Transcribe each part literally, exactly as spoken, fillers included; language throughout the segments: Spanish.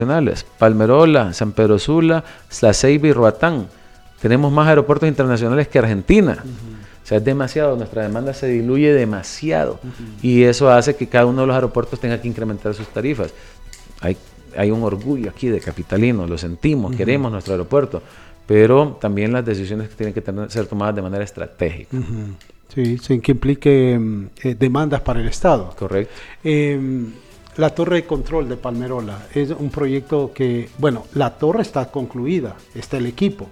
internacionales, Palmerola, San Pedro Sula, La Ceiba y Roatán. Tenemos más aeropuertos internacionales que Argentina. Uh-huh. O sea, es demasiado, nuestra demanda se diluye demasiado. Uh-huh. Y eso hace que cada uno de los aeropuertos tenga que incrementar sus tarifas. Hay, hay un orgullo aquí de capitalinos, lo sentimos, uh-huh. queremos nuestro aeropuerto, pero también las decisiones que tienen que tener, ser tomadas de manera estratégica. Uh-huh. Sí, sin que implique eh, demandas para el Estado. Correcto. Eh, la torre de control de Palmerola es un proyecto que, bueno, la torre está concluida, está el equipo.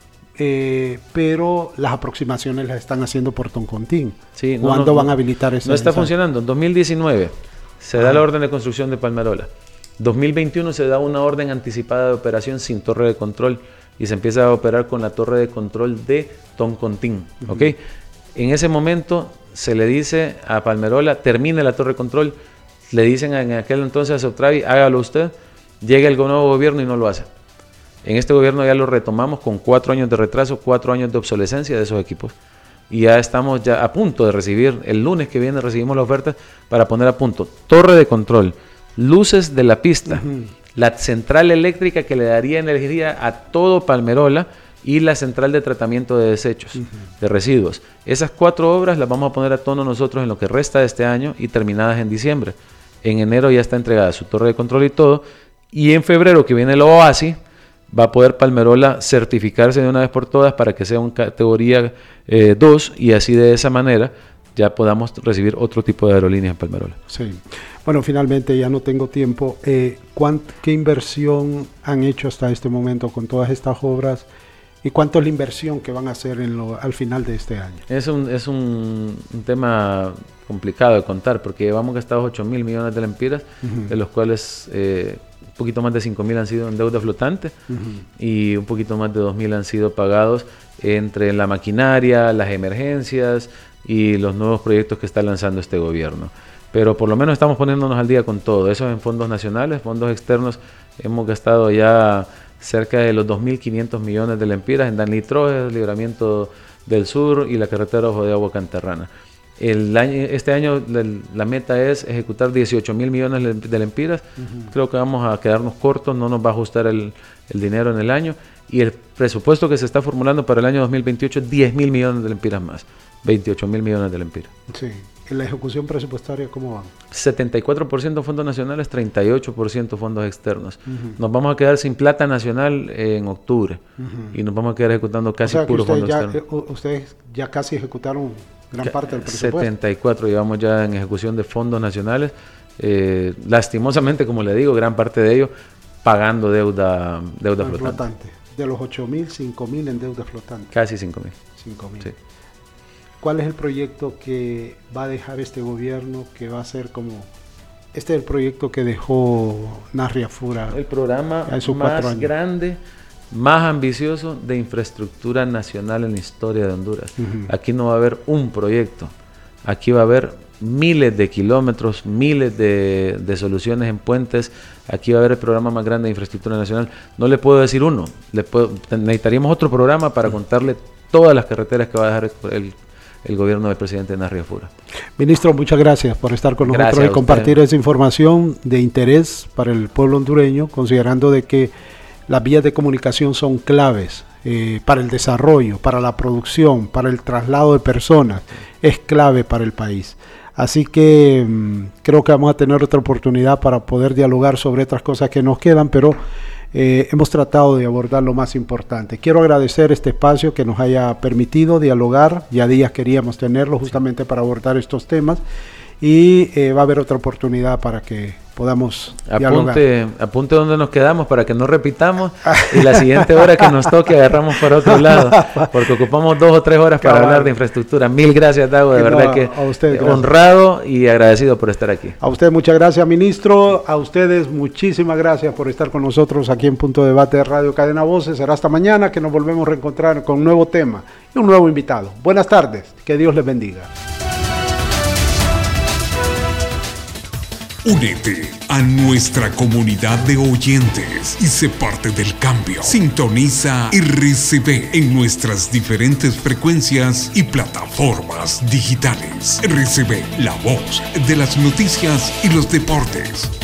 Eh, pero las aproximaciones las están haciendo por Toncontín. Sí, no, ¿Cuándo no, van no, a habilitar eso? No está funcionando. En dos mil diecinueve se ah. da la orden de construcción de Palmerola. dos mil veintiuno se da una orden anticipada de operación sin torre de control y se empieza a operar con la torre de control de Toncontín. Uh-huh. ¿Okay? En ese momento se le dice a Palmerola, termine la torre de control, le dicen en aquel entonces a Soptravi, hágalo usted, llega el nuevo gobierno y no lo hace. En este gobierno ya lo retomamos con cuatro años de retraso, cuatro años de obsolescencia de esos equipos. Y ya estamos ya a punto de recibir, el lunes que viene recibimos la oferta para poner a punto torre de control, luces de la pista, uh-huh. la central eléctrica que le daría energía a todo Palmerola y la central de tratamiento de desechos, uh-huh. de residuos. Esas cuatro obras las vamos a poner a tono nosotros en lo que resta de este año y terminadas en diciembre. En enero ya está entregada su torre de control y todo. Y en febrero, que viene el OASI, va a poder Palmerola certificarse de una vez por todas para que sea una categoría eh, dos y así de esa manera ya podamos recibir otro tipo de aerolíneas en Palmerola. Sí. Bueno, finalmente ya no tengo tiempo. Eh, ¿Qué inversión han hecho hasta este momento con todas estas obras? ¿Y cuánto es la inversión que van a hacer en lo, al final de este año? Es un, es un, un tema complicado de contar porque llevamos gastados ocho mil millones de lempiras, uh-huh. de los cuales eh, un poquito más de cinco mil han sido en deuda flotante uh-huh. y un poquito más de dos mil han sido pagados entre la maquinaria, las emergencias y los nuevos proyectos que está lanzando este gobierno. Pero por lo menos estamos poniéndonos al día con todo. Eso en fondos nacionales, fondos externos, hemos gastado ya cerca de los dos mil quinientos millones de lempiras en Danlitrojes, Libramiento del Sur y la carretera Ojo de Agua Canterrana. El año, este año la, la meta es ejecutar dieciocho mil millones de lempiras. Uh-huh. Creo que vamos a quedarnos cortos, no nos va a ajustar el, el dinero en el año. Y el presupuesto que se está formulando para el año dos mil veintiocho es diez mil millones de lempiras más, veintiocho mil millones de lempiras. Sí. ¿En la ejecución presupuestaria cómo van? setenta y cuatro por ciento fondos nacionales, treinta y ocho por ciento fondos externos. Uh-huh. Nos vamos a quedar sin plata nacional en octubre uh-huh. y nos vamos a quedar ejecutando casi o sea, puros fondos ya, externos. Eh, ustedes ya casi ejecutaron gran parte del presupuesto. setenta y cuatro llevamos ya en ejecución de fondos nacionales. Eh, lastimosamente, como le digo, gran parte de ellos pagando deuda, deuda flotante. flotante. De los ocho mil, cinco mil en deuda flotante. Casi cinco mil. cinco mil. Sí. ¿Cuál es el proyecto que va a dejar este gobierno, que va a ser como... Este es el proyecto que dejó Narria Fura. El programa más grande, más ambicioso de infraestructura nacional en la historia de Honduras. Uh-huh. Aquí no va a haber un proyecto, aquí va a haber miles de kilómetros, miles de, de soluciones en puentes. Aquí va a haber el programa más grande de infraestructura nacional. No le puedo decir uno, le puedo, necesitaríamos otro programa para contarle todas las carreteras que va a dejar el el gobierno del presidente Narria Fura. Ministro, muchas gracias por estar con nosotros gracias y compartir esa información de interés para el pueblo hondureño, considerando de que las vías de comunicación son claves eh, para el desarrollo, para la producción, para el traslado de personas, es clave para el país. Así que mmm, creo que vamos a tener otra oportunidad para poder dialogar sobre otras cosas que nos quedan, pero Eh, hemos tratado de abordar lo más importante. Quiero agradecer este espacio que nos haya permitido dialogar, ya días queríamos tenerlo justamente para abordar estos temas y eh, va a haber otra oportunidad para que podamos dialogar. Apunte, apunte donde nos quedamos para que no repitamos y la siguiente hora que nos toque agarramos para otro lado, porque ocupamos dos o tres horas para Cabal. hablar de infraestructura. Mil gracias, Dago, de no, verdad que a usted, honrado y agradecido por estar aquí. A usted muchas gracias, ministro. A ustedes muchísimas gracias por estar con nosotros aquí en Punto de Debate de Radio Cadena Voces. Será hasta mañana que nos volvemos a reencontrar con un nuevo tema y un nuevo invitado. Buenas tardes, que Dios les bendiga. Únete a nuestra comunidad de oyentes y sé parte del cambio. Sintoniza R C B en nuestras diferentes frecuencias y plataformas digitales. R C B, la voz de las noticias y los deportes.